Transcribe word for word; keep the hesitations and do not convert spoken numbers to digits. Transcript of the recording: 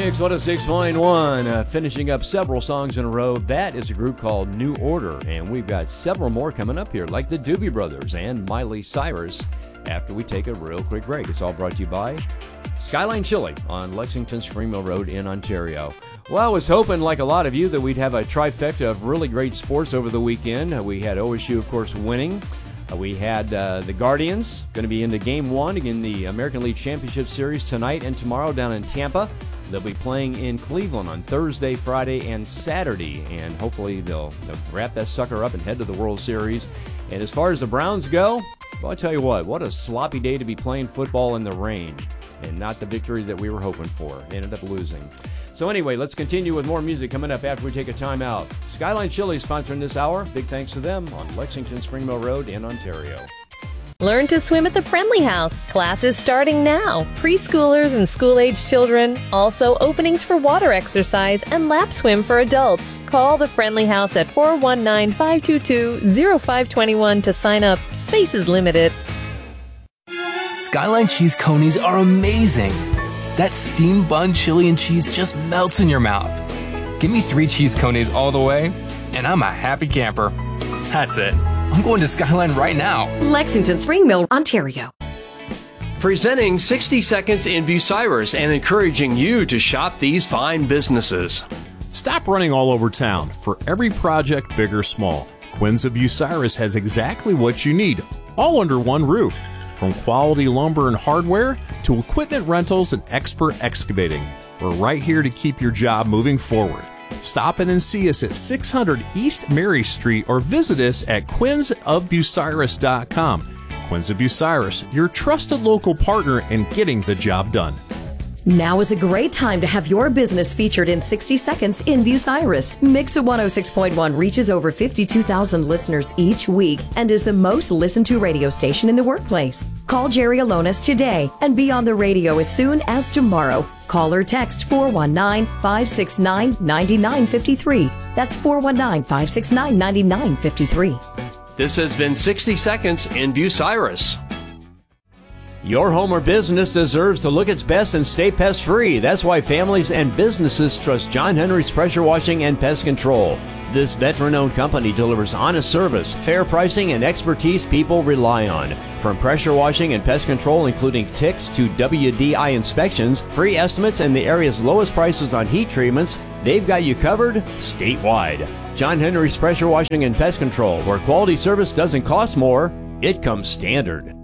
Mix one oh six point one, uh, finishing up several songs in a row. That is a group called New Order, and we've got several more coming up here, like the Doobie Brothers and Miley Cyrus, after we take a real quick break. It's all brought to you by Skyline Chili on Lexington Spring Mill Road in Ontario. Well, I was hoping, like a lot of you, that we'd have a trifecta of really great sports over the weekend. Uh, we had O S U, of course, winning. Uh, we had uh, the Guardians going to be into Game one in the American League Championship Series tonight and tomorrow down in Tampa. They'll be playing in Cleveland on Thursday, Friday, and Saturday, and hopefully they'll, they'll wrap that sucker up and head to the World Series. And as far as the Browns go, well, I tell you what, what a sloppy day to be playing football in the rain, and not the victory that we were hoping for. They ended up losing. So anyway, let's continue with more music coming up after we take a time out. Skyline Chili sponsoring this hour. Big thanks to them on Lexington Spring Mill Road in Ontario. Learn to swim at the Friendly House. Classes starting now. Preschoolers and school-age children. Also openings for water exercise and lap swim for adults. Call the Friendly House at four one nine, five two two, zero five two one to sign up. Space is limited. Skyline cheese conies are amazing. That steamed bun, chili, and cheese just melts in your mouth. Give me three cheese conies all the way, and I'm a happy camper. That's it. I'm going to Skyline right now. Lexington Spring Mill, Ontario. Presenting sixty seconds in Bucyrus and encouraging you to shop these fine businesses. Stop running all over town. For every project, big or small, Quinn's of Bucyrus has exactly what you need, all under one roof. From quality lumber and hardware to equipment rentals and expert excavating, we're right here to keep your job moving forward. Stop in and see us at six hundred East Mary Street or visit us at quinns of bucyrus dot com. Quinn's of Bucyrus, your trusted local partner in getting the job done. Now is a great time to have your business featured in sixty seconds in Bucyrus. Mix one oh six point one reaches over fifty-two thousand listeners each week and is the most listened to radio station in the workplace. Call Jerry Alonis today and be on the radio as soon as tomorrow. Call or text four one nine, five six nine, nine nine five three. That's four one nine, five six nine, nine nine five three. This has been sixty seconds in Bucyrus. Your home or business deserves to look its best and stay pest-free. That's why families and businesses trust John Henry's Pressure Washing and Pest Control. This veteran-owned company delivers honest service, fair pricing, and expertise people rely on. From pressure washing and pest control, including ticks, to W D I inspections, free estimates, and the area's lowest prices on heat treatments, they've got you covered statewide. John Henry's Pressure Washing and Pest Control, where quality service doesn't cost more, it comes standard.